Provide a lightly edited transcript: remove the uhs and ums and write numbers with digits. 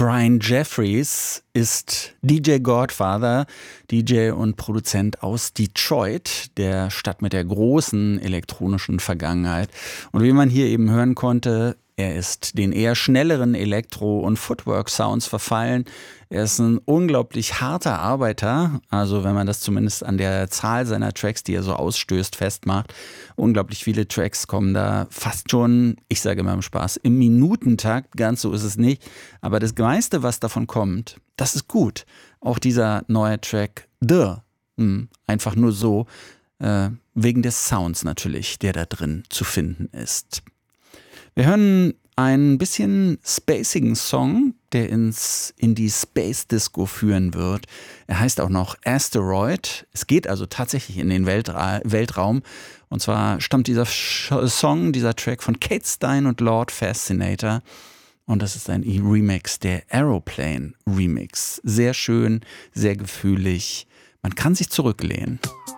Brian Jeffries ist DJ Godfather, DJ und Produzent aus Detroit, der Stadt mit der großen elektronischen Vergangenheit. Und wie man hier eben hören konnte, er ist den eher schnelleren Elektro- und Footwork-Sounds verfallen. Er ist ein unglaublich harter Arbeiter, also wenn man das zumindest an der Zahl seiner Tracks, die er so ausstößt, festmacht. Unglaublich viele Tracks kommen da fast schon, ich sage immer im Spaß, im Minutentakt. Ganz so ist es nicht. Aber das meiste, was davon kommt, das ist gut. Auch dieser neue Track einfach nur so, wegen des Sounds natürlich, der da drin zu finden ist. Wir hören einen bisschen spacigen Song, der in die Space Disco führen wird. Er heißt auch noch Asteroid. Es geht also tatsächlich in den Weltraum. Und zwar stammt dieser Track von Kate Stein und Lord Fascinator. Und das ist ein Remix, der Aeroplane Remix. Sehr schön, sehr gefühlig. Man kann sich zurücklehnen.